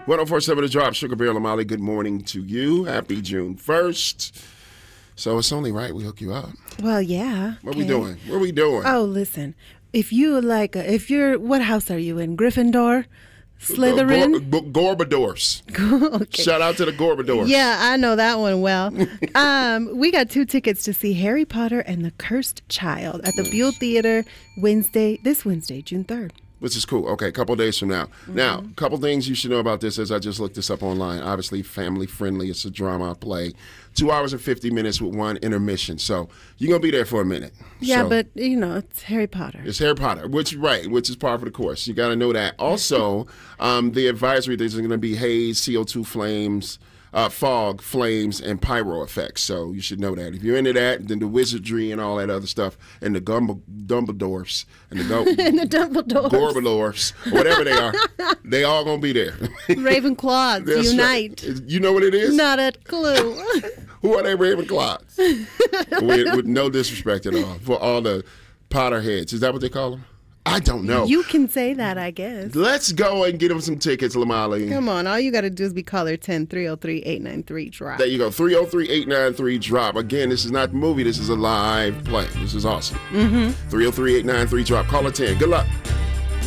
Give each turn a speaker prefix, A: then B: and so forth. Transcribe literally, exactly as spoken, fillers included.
A: one oh four point seven The Drop, Sugar Bear Lamali, good morning to you. Happy June first. So it's only right we hook you up.
B: Well, yeah.
A: What
B: okay.
A: we doing? What are we doing?
B: Oh, listen. If you like, a, if you're, what house are you in? Gryffindor? Slytherin?
A: Gor- Gor- Gorbadors.
B: Okay.
A: Shout out to the Gorbadors.
B: Yeah, I know that one well. um, we got two tickets to see Harry Potter and the Cursed Child at the nice. Buell Theater Wednesday, this Wednesday, June third.
A: Which is cool. Okay, a couple days from now. Mm-hmm. Now, a couple things you should know about this as I just looked this up online. Obviously, family friendly. It's a drama play. Two hours and fifty minutes with one intermission. So you're going to be there for a minute.
B: Yeah,
A: so,
B: but, you know, it's Harry Potter.
A: It's Harry Potter, which right, which is par for the course. You got to know that. Also, um, the advisory, there's going to be haze, C O two flames, Uh, fog, flames, and pyro effects. So you should know that. If you're into that, then the wizardry and all that other stuff, and the Gumble, Dumbledores, and the, Go-
B: and the Dumbledores,
A: Gorbadors, whatever they are, they all gonna be there.
B: Ravenclaws, unite.
A: Right. You know what it is?
B: Not a clue.
A: Who are they Ravenclaws? with, with no disrespect at all for all the Potterheads. Is that what they call them? I don't know.
B: You can say that, I guess.
A: Let's go and get them some tickets, Lamali.
B: Come on. All you got to do is be caller ten, three oh three, eight nine three, drop.
A: There you go. three oh three, eight nine three, drop. Again, this is not a movie. This is a live play. This is awesome.
B: Mm-hmm.
A: three oh three, eight nine three, drop. Caller ten. Good luck.